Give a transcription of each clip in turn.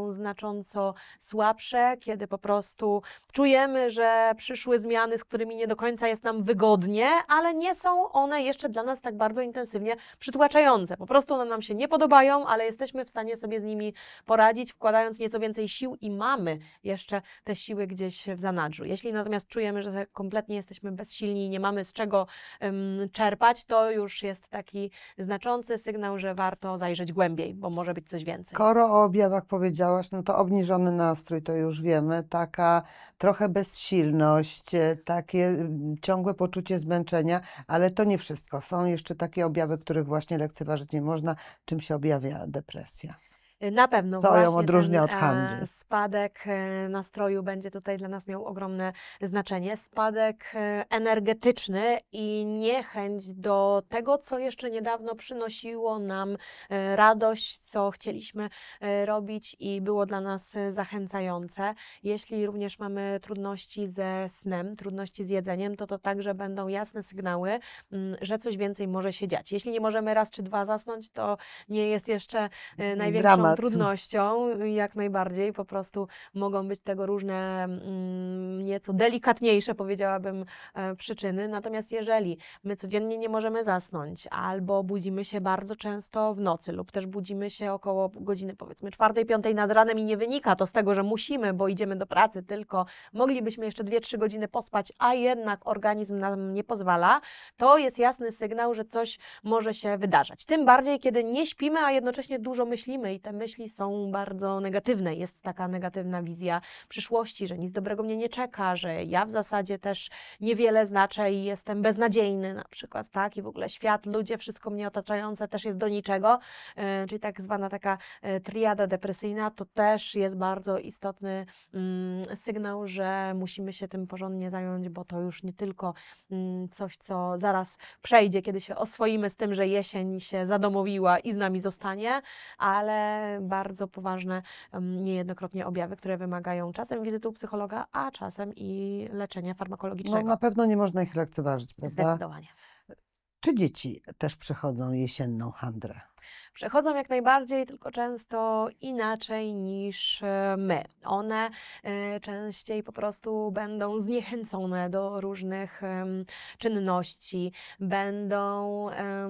są znacząco słabsze, kiedy po prostu czujemy, że przyszły zmiany, z którymi nie do końca jest nam wygodnie, ale nie są one jeszcze dla nas tak bardzo intensywnie przytłaczające. Po prostu one nam się nie podobają, ale jesteśmy w stanie sobie z nimi poradzić, wkładając nieco więcej sił i mamy jeszcze te siły gdzieś w zanadrzu. Jeśli natomiast czujemy, że kompletnie jesteśmy bezsilni i nie mamy z czego czerpać, to już jest taki znaczący sygnał, że warto zajrzeć głębiej, bo może być coś więcej. Skoro o objawach powiedziałaś, no to obniżony nastrój, to już wiemy, taka trochę bezsilność, takie ciągłe poczucie zmęczenia, ale to nie wszystko. Są jeszcze takie objawy, których właśnie lekceważyć nie można. Czym się objawia depresja? Na pewno Co ją właśnie odróżnia ten od handry? spadek nastroju będzie tutaj dla nas miał ogromne znaczenie. Spadek energetyczny i niechęć do tego, co jeszcze niedawno przynosiło nam radość, co chcieliśmy robić i było dla nas zachęcające. Jeśli również mamy trudności ze snem, trudności z jedzeniem, to także będą jasne sygnały, że coś więcej może się dziać. Jeśli nie możemy raz czy dwa zasnąć, to nie jest jeszcze największą Dramat. trudnością, jak najbardziej, po prostu mogą być tego różne nieco delikatniejsze, powiedziałabym, przyczyny. Natomiast jeżeli my codziennie nie możemy zasnąć, albo budzimy się bardzo często w nocy, lub też budzimy się około godziny, powiedzmy 4, 5 nad ranem i nie wynika to z tego, że musimy, bo idziemy do pracy, tylko moglibyśmy jeszcze 2-3 godziny pospać, a jednak organizm nam nie pozwala, to jest jasny sygnał, że coś może się wydarzać. Tym bardziej, kiedy nie śpimy, a jednocześnie dużo myślimy i te myśli są bardzo negatywne. Jest taka negatywna wizja przyszłości, że nic dobrego mnie nie czeka, że ja w zasadzie też niewiele znaczę i jestem beznadziejny na przykład, tak? I w ogóle świat, ludzie, wszystko mnie otaczające też jest do niczego, czyli tak zwana taka triada depresyjna, to też jest bardzo istotny sygnał, że musimy się tym porządnie zająć, bo to już nie tylko coś, co zaraz przejdzie, kiedy się oswoimy z tym, że jesień się zadomowiła i z nami zostanie, ale bardzo poważne niejednokrotnie objawy, które wymagają czasem wizyty u psychologa, a czasem i leczenia No farmakologicznego. na pewno nie można ich lekceważyć, prawda? Zdecydowanie. Czy dzieci też przechodzą jesienną handrę? Przechodzą jak najbardziej, tylko często inaczej niż my. One częściej po prostu będą zniechęcone do różnych czynności, będą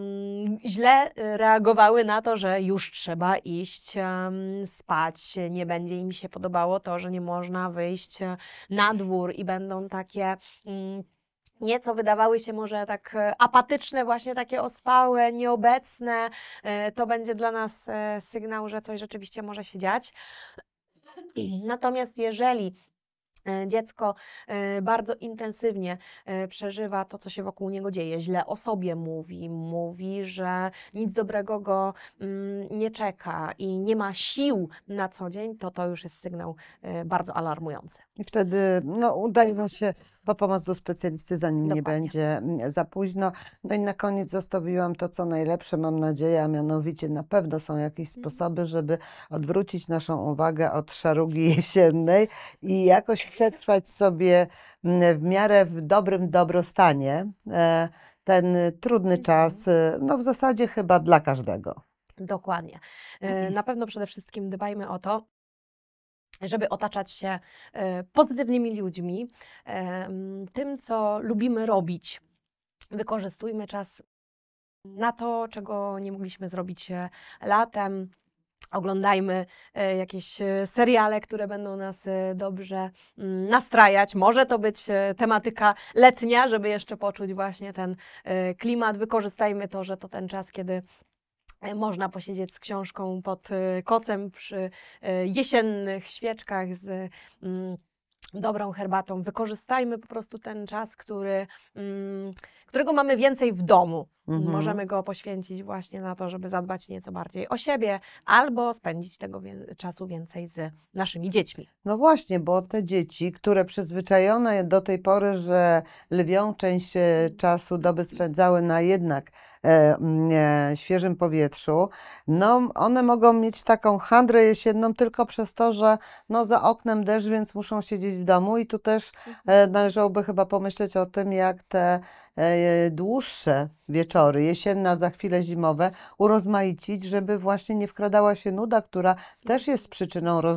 źle reagowały na to, że już trzeba iść spać, nie będzie im się podobało to, że nie można wyjść na dwór i będą takie nieco wydawały się może tak apatyczne, właśnie takie ospałe, nieobecne. To będzie dla nas sygnał, że coś rzeczywiście może się dziać. Natomiast jeżeli dziecko bardzo intensywnie przeżywa to, co się wokół niego dzieje, źle o sobie mówi, że nic dobrego go nie czeka i nie ma sił na co dzień, to już jest sygnał bardzo alarmujący. I wtedy udajmy się po pomoc do specjalisty, zanim nie Dokładnie. będzie za późno. No i na koniec zostawiłam to, co najlepsze, mam nadzieję, a mianowicie na pewno są jakieś sposoby, żeby odwrócić naszą uwagę od szarugi jesiennej i jakoś przetrwać sobie w miarę w dobrym dobrostanie ten trudny czas, no w zasadzie chyba dla każdego. Dokładnie. Na pewno przede wszystkim dbajmy o to, żeby otaczać się pozytywnymi ludźmi, tym, co lubimy robić. Wykorzystujmy czas na to, czego nie mogliśmy zrobić latem. Oglądajmy jakieś seriale, które będą nas dobrze nastrajać. Może to być tematyka letnia, żeby jeszcze poczuć właśnie ten klimat. Wykorzystajmy to, że to ten czas, kiedy można posiedzieć z książką pod kocem przy jesiennych świeczkach z dobrą herbatą. Wykorzystajmy po prostu ten czas, którego mamy więcej w domu. Możemy go poświęcić właśnie na to, żeby zadbać nieco bardziej o siebie albo spędzić tego czasu więcej z naszymi dziećmi. No właśnie, bo te dzieci, które przyzwyczajone do tej pory, że lwią część czasu doby spędzały na jednak świeżym powietrzu, no one mogą mieć taką handrę jesienną tylko przez to, że no za oknem deszcz, więc muszą siedzieć w domu i tu też należałoby chyba pomyśleć o tym, jak te dłuższe wieczory, jesienne, a za chwilę zimowe, urozmaicić, żeby właśnie nie wkradała się nuda, która też jest przyczyną